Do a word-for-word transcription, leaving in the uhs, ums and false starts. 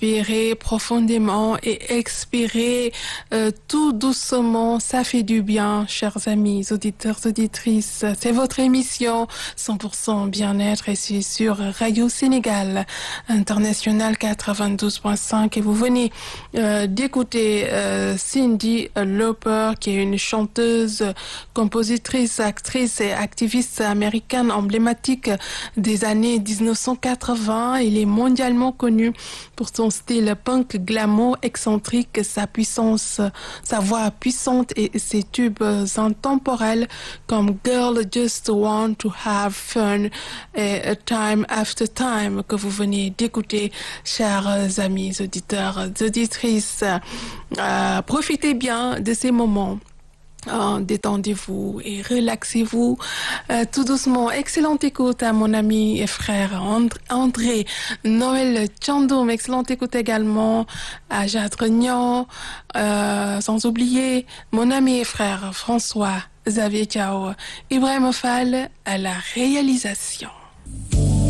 inspirez profondément et expirez euh, tout doucement. Ça fait du bien, chers amis, auditeurs, auditrices. C'est votre émission cent pour cent bien-être ici sur Radio Sénégal International quatre-vingt-douze point cinq et vous venez euh, d'écouter euh, Cyndi Lauper qui est une chanteuse, compositrice, actrice et activiste américaine emblématique des années dix-neuf cent quatre-vingts. Il est mondialement connu pour son style punk glamour excentrique, sa puissance, sa voix puissante et ses tubes intemporels comme Girl Just Want to Have Fun et Time After Time que vous venez d'écouter, chers amis auditeurs, auditrices. Euh, profitez bien de ces moments. Oh, détendez-vous et relaxez-vous euh, tout doucement. Excellente écoute à mon ami et frère And- André Noël Tchandoum. Excellente écoute également à Jadre Nian. Euh, sans oublier mon ami et frère François Xavier Cao. Ibrahim Fall à la réalisation.